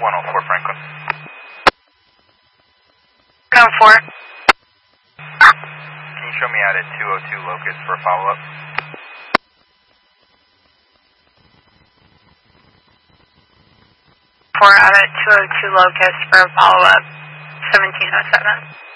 104 Franklin. 104. Can you show me out at 202 Locust for a follow-up? 4 out at 202 Locust for a follow-up, 1707.